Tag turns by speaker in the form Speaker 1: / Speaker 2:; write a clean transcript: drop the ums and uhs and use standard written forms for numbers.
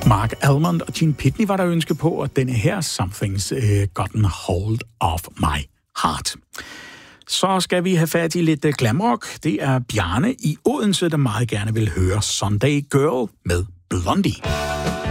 Speaker 1: Mark Almond og Gene Pitney var der ønske på, og denne her Something's Gotten Hold of My Heart. Så skal vi have fat i lidt glamrock. Det er Bjarne i Odense, der meget gerne vil høre Sunday Girl med Blondie.